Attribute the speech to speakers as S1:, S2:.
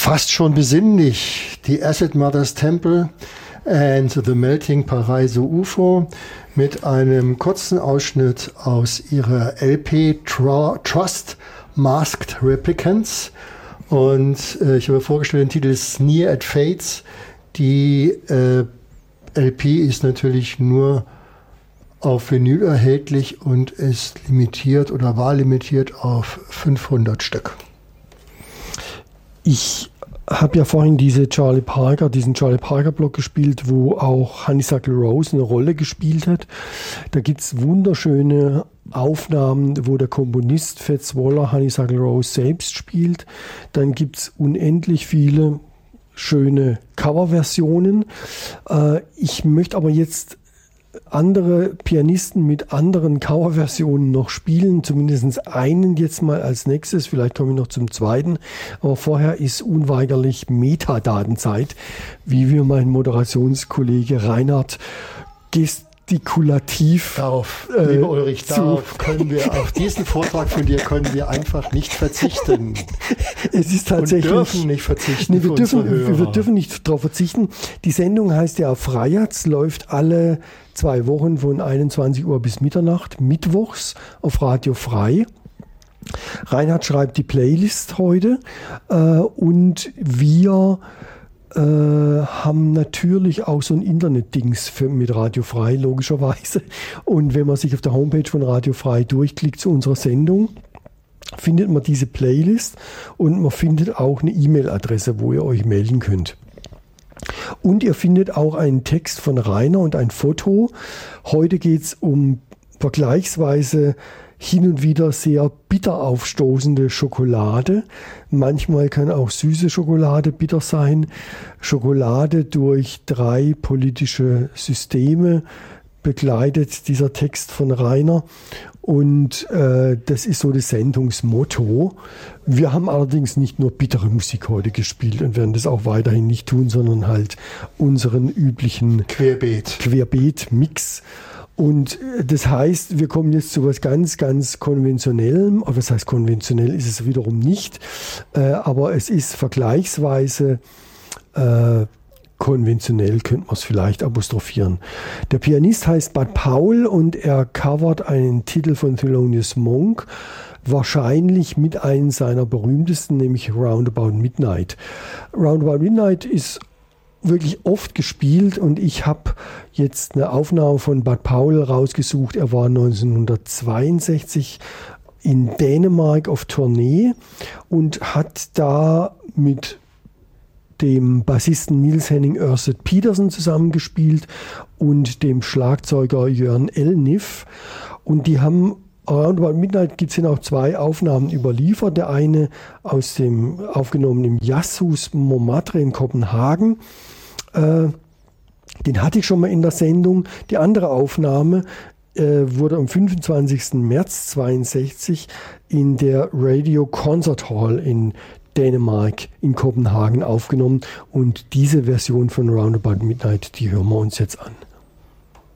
S1: fast schon besinnlich. Die Acid Mother's Temple and the Melting Paraiso UFO mit einem kurzen Ausschnitt aus ihrer LP Trust Masked Replicants. Und ich habe vorgestellt, den Titel Sneer at Fates. Die LP ist natürlich nur auf Vinyl erhältlich und ist limitiert oder war limitiert auf 500 Stück.
S2: Ich habe ja vorhin diesen Charlie Parker Block gespielt, wo auch Honeysuckle Rose eine Rolle gespielt hat. Da gibt es wunderschöne Aufnahmen, wo der Komponist Fats Waller Honeysuckle Rose selbst spielt. Dann gibt es unendlich viele schöne Coverversionen. Ich möchte aber jetzt andere Pianisten mit anderen Coverversionen noch spielen, zumindest einen jetzt mal als nächstes, vielleicht komme ich noch zum zweiten, aber vorher ist unweigerlich Metadatenzeit, wie wir mein Moderationskollege Reinhard gestikulativ
S1: lieber Ulrich, auf diesen Vortrag von dir können wir einfach nicht verzichten.
S2: Es ist tatsächlich.
S1: Und dürfen nicht verzichten.
S2: Nee, wir dürfen nicht darauf verzichten. Die Sendung heißt ja Freiherz, läuft alle 2 Wochen von 21 Uhr bis Mitternacht, mittwochs auf Radio Frei. Reinhard schreibt die Playlist heute und wir haben natürlich auch so ein Internet-Dings mit Radio Frei, logischerweise. Und wenn man sich auf der Homepage von Radio Frei durchklickt zu unserer Sendung, findet man diese Playlist und man findet auch eine E-Mail-Adresse, wo ihr euch melden könnt. Und ihr findet auch einen Text von Rainer und ein Foto. Heute geht es um vergleichsweise hin und wieder sehr bitter aufstoßende Schokolade. Manchmal kann auch süße Schokolade bitter sein. Schokolade durch 3 politische Systeme begleitet dieser Text von Rainer. Und das ist so das Sendungsmotto. Wir haben allerdings nicht nur bittere Musik heute gespielt und werden das auch weiterhin nicht tun, sondern halt unseren üblichen Querbeet-Mix. Und das heißt, wir kommen jetzt zu was ganz, ganz Konventionellem. Aber was heißt konventionell, ist es wiederum nicht. Aber es ist vergleichsweise konventionell, könnte man es vielleicht apostrophieren. Der Pianist heißt Bud Powell und er covert einen Titel von Thelonious Monk, wahrscheinlich mit einem seiner berühmtesten, nämlich Roundabout Midnight. Roundabout Midnight ist wirklich oft gespielt und ich habe jetzt eine Aufnahme von Bud Powell rausgesucht. Er war 1962 in Dänemark auf Tournee und hat da mit dem Bassisten Niels Henning Ørsted Petersen zusammengespielt und dem Schlagzeuger Jørn Elnif. Und die haben Roundabout Midnight gibt es ja auch 2 Aufnahmen überliefert. Der eine aufgenommen im Jazzhus Montmartre in Kopenhagen. Den hatte ich schon mal in der Sendung. Die andere Aufnahme wurde am 25. März 1962 in der Radio Concert Hall in Dänemark in Kopenhagen aufgenommen. Und diese Version von Roundabout Midnight, die hören wir uns jetzt an.